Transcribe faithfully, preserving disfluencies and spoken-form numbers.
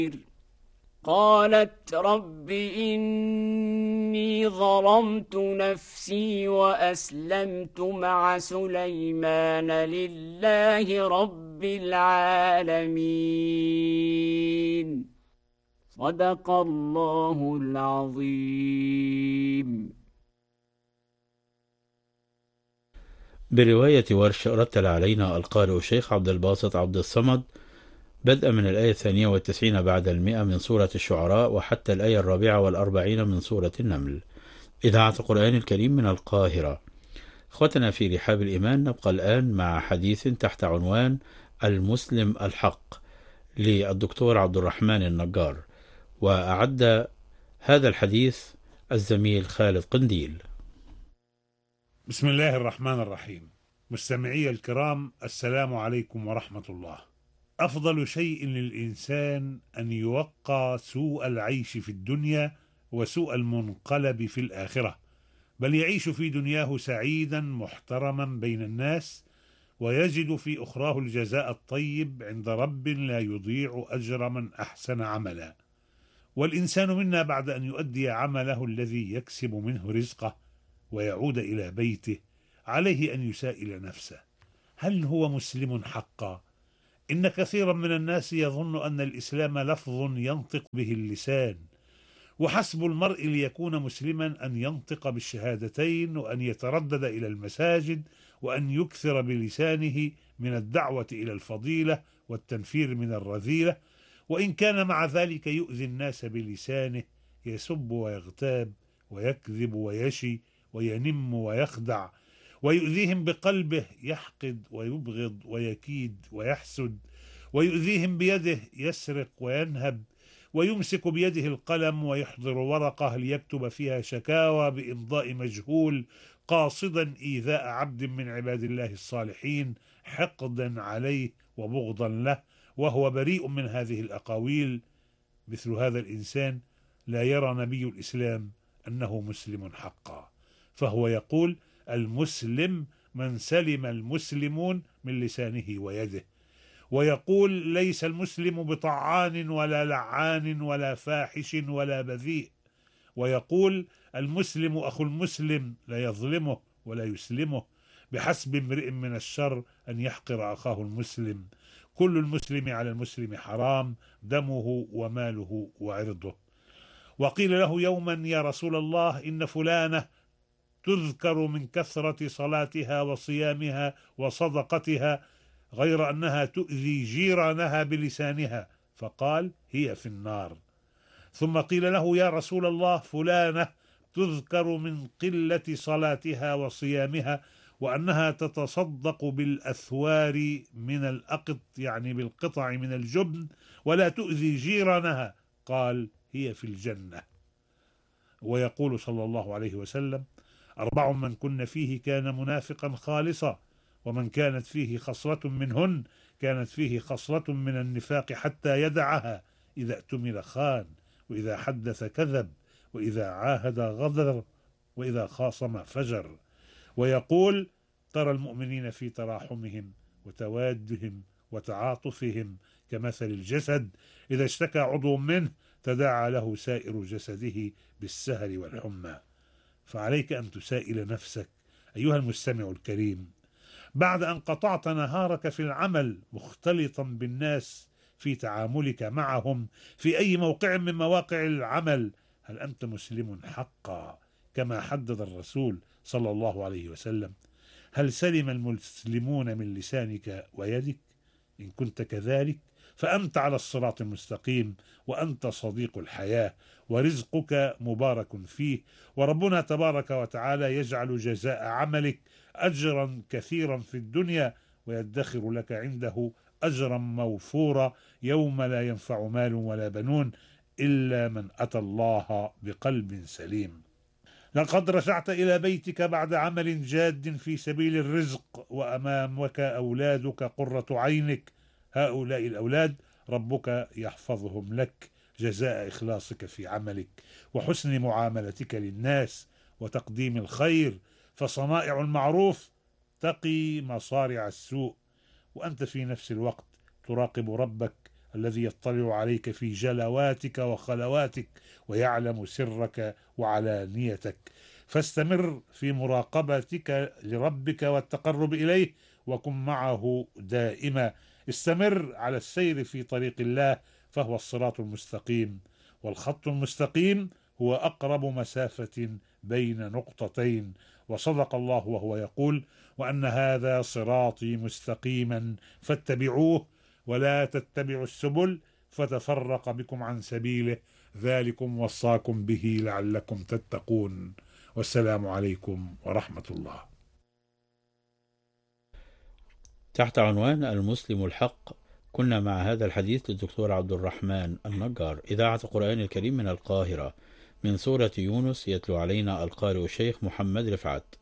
قالت رب إني ظلمت نفسي وأسلمت مع سليمان لله رب العالمين. صدق الله العظيم. برواية ورش رتل علينا القارئ الشيخ عبد الباسط عبد الصمد بدءا من الآية الثانية والتسعين بعد المئة من سورة الشعراء وحتى الآية الرابعة والأربعين من سورة النمل. إذاعة القرآن الكريم من القاهرة. اخوتنا في رحاب الإيمان، نبقى الآن مع حديث تحت عنوان المسلم الحق للدكتور عبد الرحمن النجار، وأعد هذا الحديث الزميل خالد قنديل. بسم الله الرحمن الرحيم. مستمعي الكرام، السلام عليكم ورحمة الله. أفضل شيء للإنسان أن يوقى سوء العيش في الدنيا وسوء المنقلب في الآخرة، بل يعيش في دنياه سعيدا محترما بين الناس، ويجد في أخراه الجزاء الطيب عند رب لا يضيع أجر من أحسن عملا. والإنسان منا بعد أن يؤدي عمله الذي يكسب منه رزقه ويعود إلى بيته عليه أن يسائل نفسه: هل هو مسلم حقا؟ إن كثيرا من الناس يظن أن الإسلام لفظ ينطق به اللسان، وحسب المرء ليكون مسلما أن ينطق بالشهادتين، وأن يتردد إلى المساجد، وأن يكثر بلسانه من الدعوة إلى الفضيلة والتنفير من الرذيلة، وإن كان مع ذلك يؤذي الناس بلسانه، يسب ويغتاب ويكذب ويشي وينم ويخدع، ويؤذيهم بقلبه، يحقد ويبغض ويكيد ويحسد، ويؤذيهم بيده، يسرق وينهب، ويمسك بيده القلم ويحضر ورقة ليكتب فيها شكاوى بإمضاء مجهول، قاصدا إيذاء عبد من عباد الله الصالحين، حقدا عليه وبغضا له، وهو بريء من هذه الأقاويل. مثل هذا الإنسان لا يرى نبي الإسلام أنه مسلم حقا، فهو يقول: المسلم من سلم المسلمون من لسانه ويده، ويقول: ليس المسلم بطعان ولا لعان ولا فاحش ولا بذيء، ويقول: المسلم أخو المسلم لا يظلمه ولا يسلمه، بحسب امرئ من الشر أن يحقر أخاه المسلم، كل المسلم على المسلم حرام، دمه وماله وعرضه. وقيل له يوما: يا رسول الله، إن فلانة تذكر من كثرة صلاتها وصيامها وصدقتها، غير أنها تؤذي جيرانها بلسانها، فقال: هي في النار. ثم قيل له: يا رسول الله، فلانة تذكر من قلة صلاتها وصيامها، وأنها تتصدق بالأثوار من الأقط، يعني بالقطع من الجبن، ولا تؤذي جيرانها، قال: هي في الجنة. ويقول صلى الله عليه وسلم: أربع من كن فيه كان منافقا خالصا، ومن كانت فيه خصلة منهن كانت فيه خصلة من النفاق حتى يدعها: إذا اؤتمن خان، وإذا حدث كذب، وإذا عاهد غدر، وإذا خاصم فجر. ويقول: ترى المؤمنين في تراحمهم وتوادهم وتعاطفهم كمثل الجسد إذا اشتكى عضو منه تداعى له سائر جسده بالسهر والحمى. فعليك أن تسائل نفسك أيها المستمع الكريم، بعد أن قطعت نهارك في العمل مختلطا بالناس في تعاملك معهم في أي موقع من مواقع العمل، هل أنت مسلم حقا كما حدد الرسول صلى الله عليه وسلم؟ هل سلم المسلمون من لسانك ويدك؟ إن كنت كذلك فأنت على الصراط المستقيم، وأنت صديق الحياة، ورزقك مبارك فيه، وربنا تبارك وتعالى يجعل جزاء عملك أجرا كثيرا في الدنيا، ويدخر لك عنده أجرا موفورا يوم لا ينفع مال ولا بنون إلا من أتى الله بقلب سليم. لقد رجعت إلى بيتك بعد عمل جاد في سبيل الرزق، وأمامك أولادك قرة عينك، هؤلاء الأولاد ربك يحفظهم لك جزاء إخلاصك في عملك وحسن معاملتك للناس وتقديم الخير، فصنائع المعروف تقي مصارع السوء، وأنت في نفس الوقت تراقب ربك الذي يطلع عليك في جلواتك وخلواتك ويعلم سرك وعلانيتك. فاستمر في مراقبتك لربك والتقرب إليه، وكن معه دائما. استمر على السير في طريق الله، فهو الصراط المستقيم، والخط المستقيم هو أقرب مسافة بين نقطتين. وصدق الله وهو يقول: وأن هذا صراطي مستقيما فاتبعوه ولا تتبعوا السبل فتفرق بكم عن سبيله، ذلكم وصاكم به لعلكم تتقون. والسلام عليكم ورحمة الله. تحت عنوان المسلم الحق، كنا مع هذا الحديث للدكتور عبد الرحمن النجار، إذاعة القرآن الكريم من القاهرة، من سورة يونس، يتلو علينا القارئ الشيخ محمد رفعت.